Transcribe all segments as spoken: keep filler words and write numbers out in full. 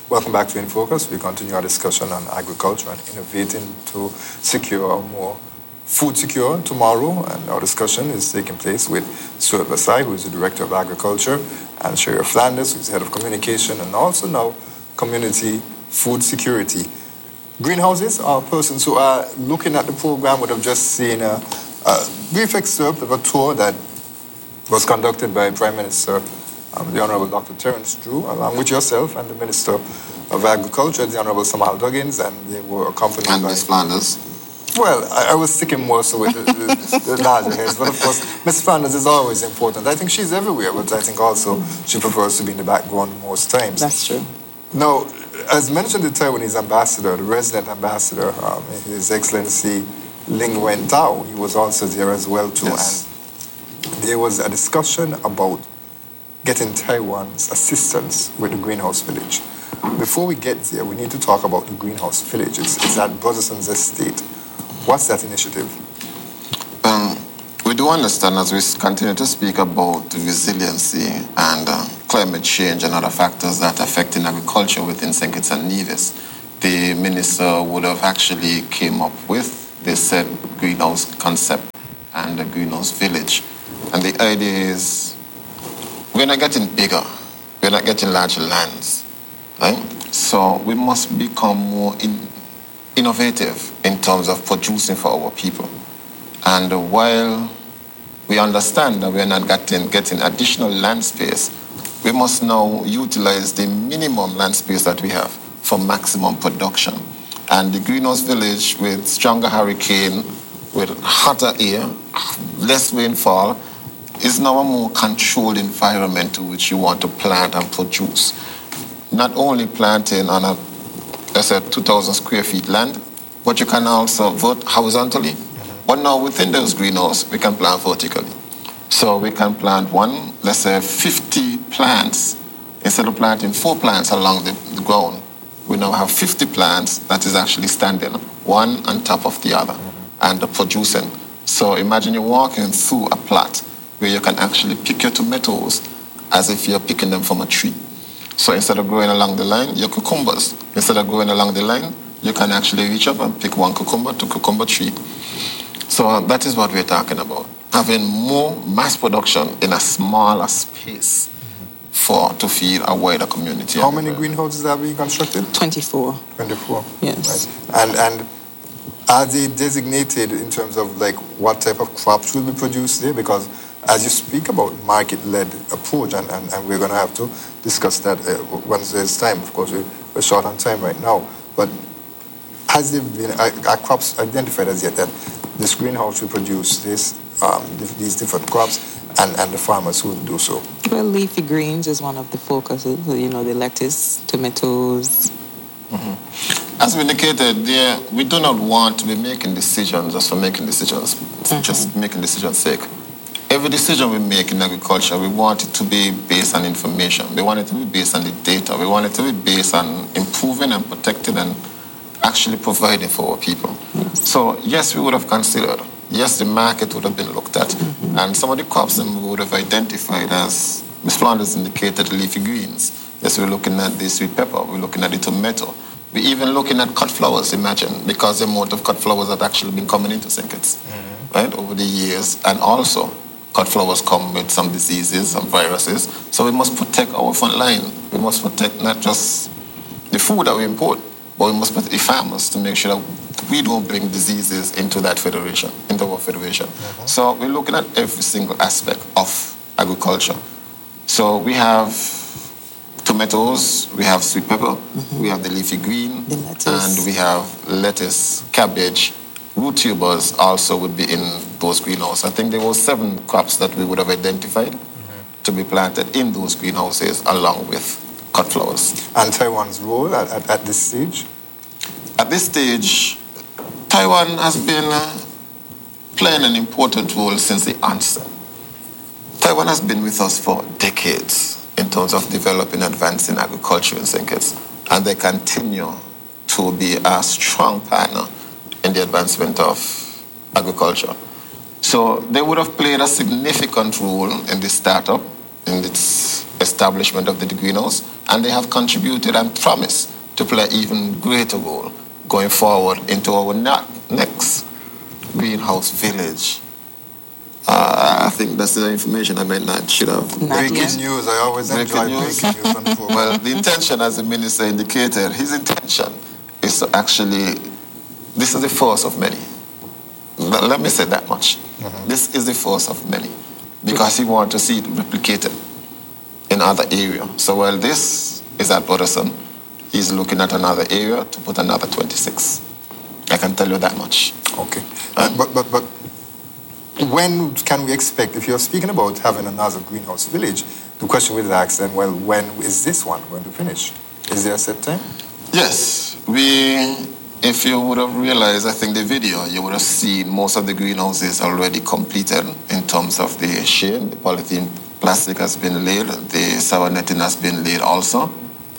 Welcome back to In Focus. We continue our discussion on agriculture and innovating to secure a more food secure tomorrow. And our discussion is taking place with Stuart Basai, who is the Director of Agriculture, and Sherry Flanders, who is Head of Communication, and also now Community Food Security. Greenhouses are persons who are looking at the program would have just seen a, a brief excerpt of a tour that was conducted by Prime Minister Um, the Honourable Doctor Terence Drew, along with yourself and the Minister of Agriculture, the Honourable Samal Duggins, and they were accompanied and by... Miss Flanders. Well, I, I was sticking more so with the, the, the larger heads, but of course, Miss Flanders is always important. I think she's everywhere, but I think also she prefers to be in the background most times. That's true. Now, as mentioned, the Taiwanese ambassador, the resident ambassador, um, His Excellency Ling Wen Tao, he was also there as well too, Yes. and there was a discussion about getting Taiwan's assistance with the greenhouse village. Before we get there, we need to talk about the greenhouse village. It's, it's at Brotherson's estate. What's that initiative? Um, we do understand as we continue to speak about resiliency and uh, climate change and other factors that are affecting agriculture within Saint Kitts and Nevis, the minister would have actually came up with this said greenhouse concept and the greenhouse village. And the idea is we're not getting bigger. We're not getting larger lands, right? So we must become more in, innovative in terms of producing for our people. And while we understand that we're not getting, getting additional land space, we must now utilize the minimum land space that we have for maximum production. And the greenhouse village with stronger hurricane, with hotter air, less rainfall, is now a more controlled environment to which you want to plant and produce. Not only planting on a, let's say, two thousand square feet land, but you can also vote horizontally. Mm-hmm. But now within those greenhouses, we can plant vertically. So we can plant one, let's say, fifty plants. Instead of planting four plants along the, the ground, we now have fifty plants that is actually standing, one on top of the other, mm-hmm. and producing. So imagine you're walking through a plot where you can actually pick your tomatoes as if you're picking them from a tree. So instead of growing along the line, your cucumbers. Instead of growing along the line, you can actually reach up and pick one cucumber to cucumber tree. So uh, that is what we're talking about. Having more mass production in a smaller space for to feed a wider community. How many greenhouses are being constructed? twenty-four. twenty-four. Yes. Right. And, and are they designated in terms of like what type of crops will be produced there? Because as you speak about market-led approach, and, and, and we're going to have to discuss that uh, once there's time. Of course, we're, we're short on time right now. But has there been, are, are crops identified as yet that this greenhouse will produce this, um, these different crops, and, and the farmers who will do so? Well, leafy greens is one of the focuses, you know, the lettuce, tomatoes. Mm-hmm. As we indicated, there, we do not want to be making decisions just for making decisions, mm-hmm. just making decisions sake. Every decision we make in agriculture, we want it to be based on information. We want it to be based on the data. We want it to be based on improving and protecting and actually providing for our people. Yes. So, yes, we would have considered. Yes, the market would have been looked at. Mm-hmm. And some of the crops that we would have identified as, Miz Flanders indicated, leafy greens. Yes, we're looking at the sweet pepper. We're looking at the tomato. We're even looking at cut flowers, imagine, because the amount of cut flowers that actually been coming into Saint Kitts, mm-hmm. right, over the years. And also, cut flowers come with some diseases, some viruses. So we must protect our front line. We must protect not just the food that we import, but we must protect the farmers to make sure that we don't bring diseases into that federation, into our federation. Mm-hmm. So we're looking at every single aspect of agriculture. So we have tomatoes, we have sweet pepper, mm-hmm. we have the leafy green, the lettuce. And we have lettuce, cabbage. Root tubers also would be in those greenhouses. I think there were seven crops that we would have identified mm-hmm. to be planted in those greenhouses along with cut flowers. And Taiwan's role at, at, at this stage? At this stage, Taiwan has been uh, playing an important role since the onset. Taiwan has been with us for decades in terms of developing and advancing agriculture in Saint Kitts, and they continue to be a strong partner in the advancement of agriculture. So they would have played a significant role in the startup in its establishment of the greenhouse, and they have contributed and promised to play an even greater role going forward into our next greenhouse village. Uh, I think that's the information I meant not should have. Not breaking yet. news. I always Breaking enjoy news. breaking news on the program. Well, the intention, as the minister indicated, his intention is to actually, this is the first of many. Let let me say that much. Mm-hmm. This is the first of many, because he wants to see it replicated in other areas. So while this is at Buddison, he's looking at another area to put another twenty-six. I can tell you that much. Okay. Uh, but, but, but when can we expect, if you're speaking about having another greenhouse village, the question we'll ask then, well, when is this one going to finish? Is there a set time? Yes, we, if you would have realized, I think the video, you would have seen most of the greenhouses already completed in terms of the shade. The polythene plastic has been laid, the sour netting has been laid also.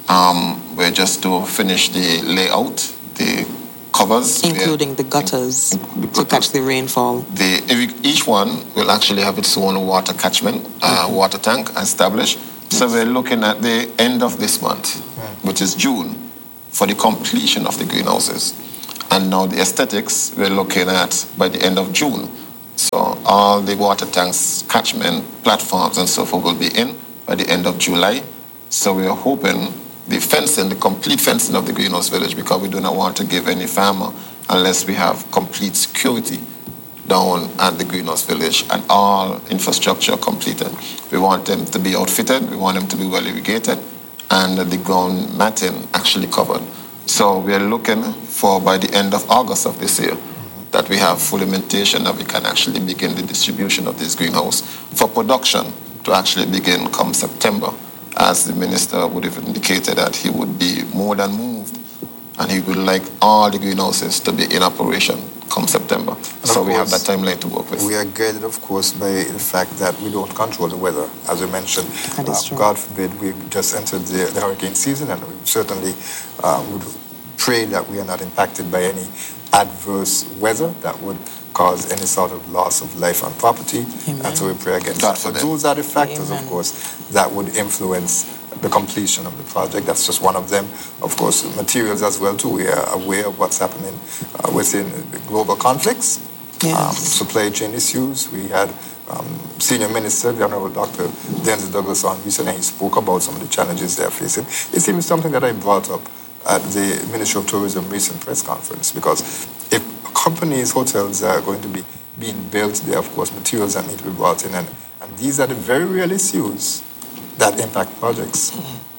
Um, we're just to finish the layout, the covers. Including the gutters The to catch the rainfall. The, every, each one will actually have its own water catchment, uh, water tank established. So we're looking at the end of this month, which is June, for the completion of the greenhouses. And now the aesthetics, we're looking at by the end of June. So all the water tanks, catchment, platforms, and so forth will be in by the end of July. So we are hoping the fencing, the complete fencing of the greenhouse village, because we do not want to give any farmer unless we have complete security down at the greenhouse village and all infrastructure completed. We want them to be outfitted, we want them to be well irrigated, and the ground matting actually covered. So we are looking for by the end of August of this year that we have full implementation, that we can actually begin the distribution of this greenhouse for production to actually begin come September, as the minister would have indicated that he would be more than moved and he would like all the greenhouses to be in operation come September. So we have that timeline to work with. We are guided, of course, by the fact that we don't control the weather, as we mentioned. That is Uh, true. God forbid we just entered the, the hurricane season, and we certainly uh, would pray that we are not impacted by any adverse weather that would cause any sort of loss of life and property. Amen. And so we pray against God that. But forbid. those are the factors, Amen. of course, that would influence the completion of the project. That's just one of them. Of course, materials as well, too. We are aware of what's happening uh, within the global conflicts, um, Yes. supply chain issues. We had um, Senior Minister, the Honorable Doctor Denzel Douglas on recently. He spoke about some of the challenges they're facing. It's even something that I brought up at the Ministry of Tourism recent press conference, because if companies, hotels are going to be being built, there are, of course, materials that need to be brought in, and, and these are the very real issues that impact projects.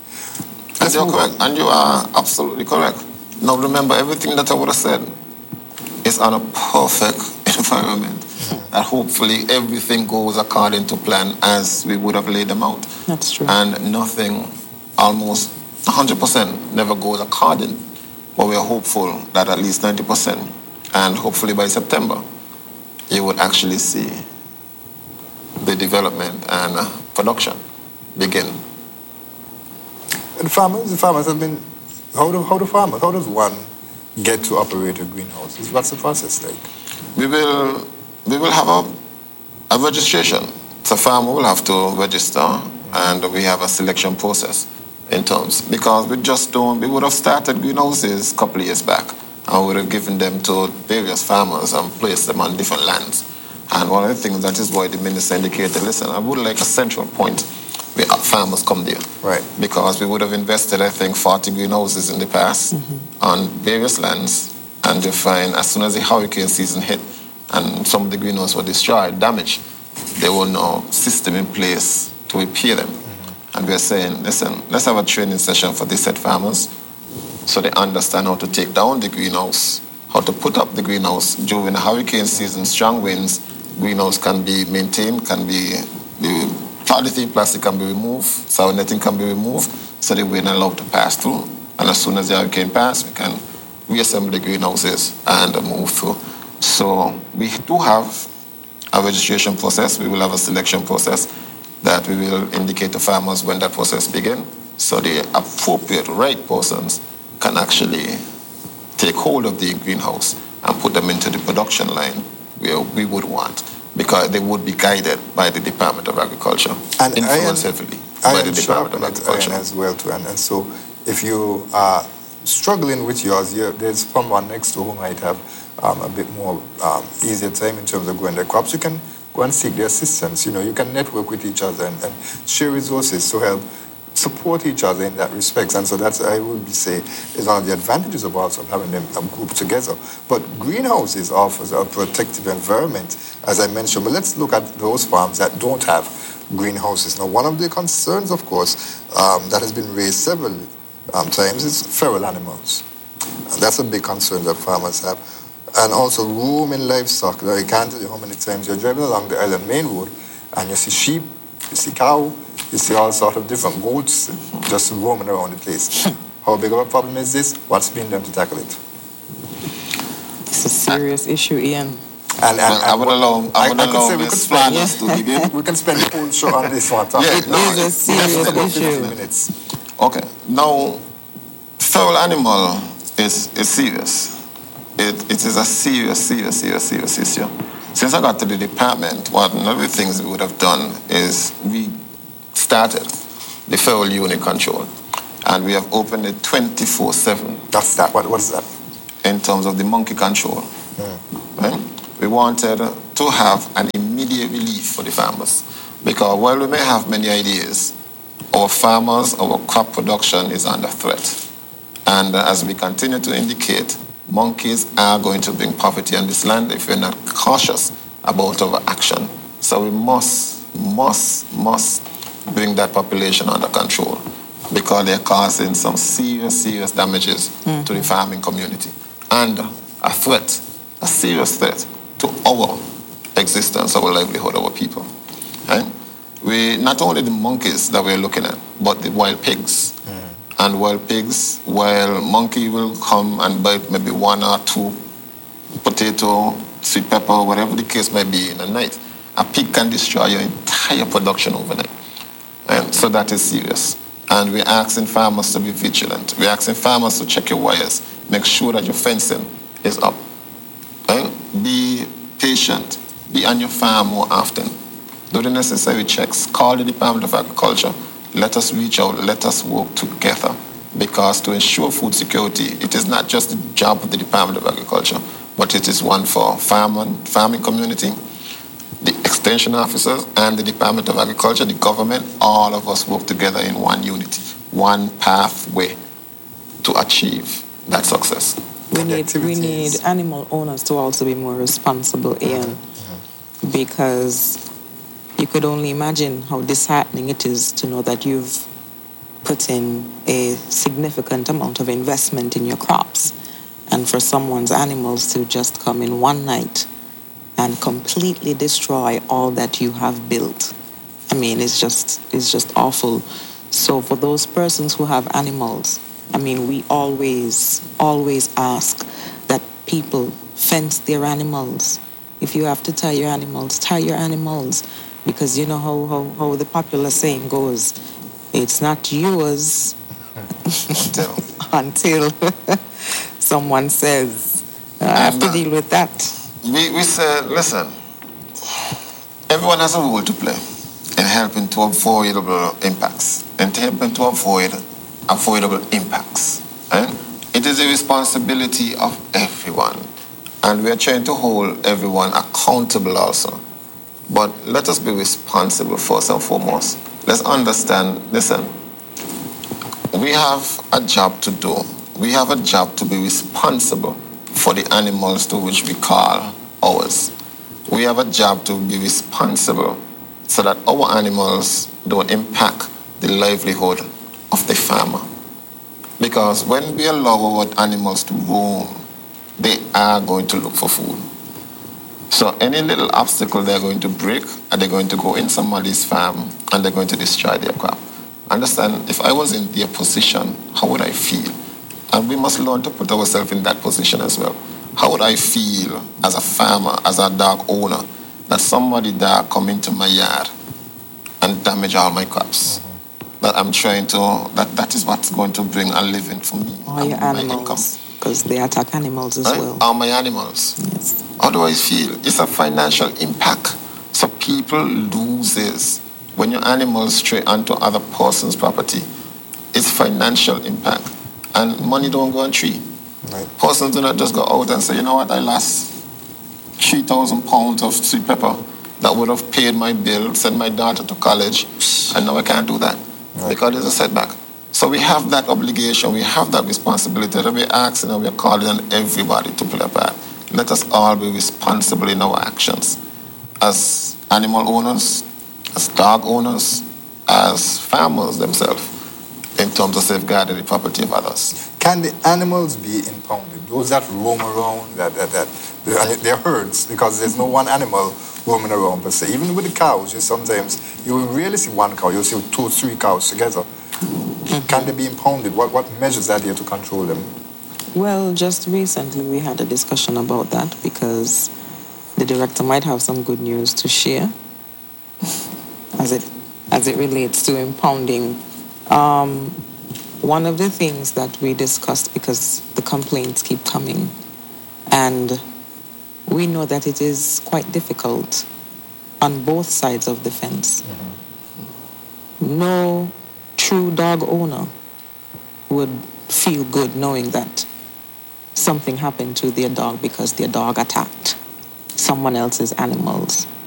And Let's you're move correct, on. and you are absolutely correct. Now remember, everything that I would have said is on a perfect environment. That hopefully everything goes according to plan as we would have laid them out. That's true. And nothing, almost one hundred percent, never goes according. But we are hopeful that at least ninety percent, and hopefully by September, you would actually see the development and uh, production begin. And the farmers, the farmers have been, how do, how do farmers, how does one get to operate a greenhouse? What's the process like? We will, we will have a, a registration. So farmer will have to register, and we have a selection process in terms, because we just don't, we would have started greenhouses a couple of years back, and we would have given them to various farmers and placed them on different lands. And one of the things, that is why the minister indicated, listen, I would like a central point where farmers come there. Right. Because we would have invested, I think, forty greenhouses in the past on various lands, and you find as soon as the hurricane season hit and some of the greenhouses were destroyed, damaged, there was no system in place to repair them. And we're saying, listen, let's have a training session for these said farmers so they understand how to take down the greenhouse, how to put up the greenhouse during the hurricane season, strong winds. Greenhouse can be maintained, can be, the polythene plastic can be removed, sour netting can be removed, so the wind allowed to pass through. And as soon as the hurricane passes, we can reassemble the greenhouses and move through. So we do have a registration process. We will have a selection process that we will indicate to farmers when that process begins, so the appropriate right persons can actually take hold of the greenhouse and put them into the production line where we would want. because they would be guided by the Department of Agriculture, and influenced I am, heavily I by am the Department of sharp Agriculture. as well too. And, and so if you are struggling with yours, you, there's someone next to who might have um, a bit more um, easier time in terms of growing their crops. You can go and seek their assistance. You know, you can network with each other and, and share resources to help support each other in that respect. And so that's, I would say, is one of the advantages of also having them um, grouped together. But greenhouses offers a protective environment, as I mentioned. But let's look at those farms that don't have greenhouses. Now, one of the concerns, of course, um, that has been raised several um, times is feral animals. And that's a big concern that farmers have. And also roam in livestock. Now, I can't tell you how many times you're driving along the Island Main Road and you see sheep, you see cow, you see all sorts of different goats just roaming around the place. How big of a problem is this? What's being done to tackle it? It's a serious issue, Ian. And, and, well, I would allow, I would I, allow I could Miz say we could Flanders spend, to begin. we can spend the whole show on this one. Yeah, It no, is a serious about issue. fifteen minutes. Okay, now, feral animal is, is serious. It, it is a serious, serious, serious, serious issue. Since I got to the department, one of the things we would have done is we started the feral unit control, and we have opened it twenty-four seven. That's that. What, what is that? In terms of the monkey control. Mm. Right? We wanted to have an immediate relief for the farmers, because while we may have many ideas, our farmers, our crop production is under threat. And uh, as we continue to indicate, monkeys are going to bring poverty on this land if we're not cautious about our action. So we must, must, must bring that population under control, because they're causing some serious, serious damages mm-hmm. to the farming community. And a threat, a serious threat to our existence, our livelihood, our people. Right? We, not only the monkeys that we're looking at, but the wild pigs. Mm. And wild pigs, while monkey will come and bite maybe one or two potato, sweet pepper, whatever the case may be in a night, a pig can destroy your entire production overnight. And so that is serious. And we're asking farmers to be vigilant. We're asking farmers to check your wires. Make sure that your fencing is up. And be patient. Be on your farm more often. Do the necessary checks. Call the Department of Agriculture. Let us reach out. Let us work together. Because to ensure food security, it is not just the job of the Department of Agriculture, but it is one for farming, farming community, the extension officers, and the Department of Agriculture, the government. All of us work together in one unity, one pathway to achieve that success. We need, we need animal owners to also be more responsible, Ian, mm-hmm. because you could only imagine how disheartening it is to know that you've put in a significant amount of investment in your crops, and for someone's animals to just come in one night and completely destroy all that you have built. I mean, it's just it's just awful. So for those persons who have animals, I mean, we always, always ask that people fence their animals. If you have to tie your animals, tie your animals. Because you know how, how, how the popular saying goes, it's not yours until, until someone says, I have and, to deal with that. We, we said, listen, everyone has a role to play in helping to avoid impacts, and helping to avoid avoidable impacts. Right? It is a responsibility of everyone, and we are trying to hold everyone accountable also. But let us be responsible first and foremost. Let's understand, listen, we have a job to do. We have a job to be responsible for the animals to which we call ours. We have a job to be responsible so that our animals don't impact the livelihood of the farmer. Because when we allow our animals to roam, they are going to look for food. So any little obstacle they're going to break, and they're going to go in somebody's farm, and they're going to destroy their crop. Understand, if I was in their position, how would I feel? And we must learn to put ourselves in that position as well. How would I feel as a farmer, as a dog owner, that somebody dog come into my yard and damage all my crops? Mm-hmm. That I'm trying to, that, that is what's going to bring a living for me. All your animals, because they attack animals as right? well. All my animals. Yes. How do I feel? It's a financial impact people loses when your animals stray onto other person's property is financial impact. And money don't go on tree. Right. Persons do not just go out and say, you know what, I lost three thousand pounds of sweet pepper that would have paid my bill, sent my daughter to college, and now I can't do that right. because there's a setback. So we have that obligation, we have that responsibility that we're asking and we're calling on everybody to play a part. Let us all be responsible in our actions as animal owners, as dog owners, as farmers themselves, in terms of safeguarding the property of others. Can the animals be impounded? Those that roam around, that, that, that they're, they're herds, because there's no one animal roaming around per se. Even with the cows, you sometimes, you will rarely see one cow, you'll see two, three cows together. Mm-hmm. Can they be impounded? What, what measures are there to control them? Well, just recently we had a discussion about that because the director might have some good news to share as it as it relates to impounding. Um, one of the things that we discussed, because the complaints keep coming, and we know that it is quite difficult on both sides of the fence. Mm-hmm. No true dog owner would feel good knowing that something happened to their dog because their dog attacked someone else's animals.